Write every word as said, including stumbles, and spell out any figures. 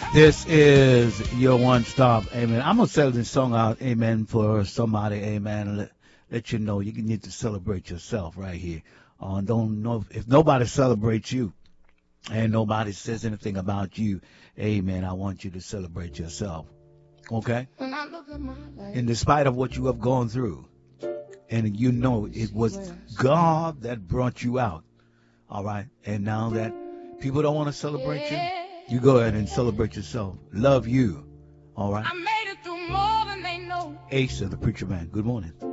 This is your one stop, amen. I'm gonna sell this song out, amen, for somebody, amen. Let, let you know you need to celebrate yourself right here. Uh, don't know if, if nobody celebrates you and nobody says anything about you, amen. I want you to celebrate yourself, okay? In despite of what you have gone through, and you know it was God that brought you out, all right. And now that people don't want to celebrate you, you go ahead and celebrate yourself. Love you. All right. I made it through more than they know. Asa, the preacher man. Good morning.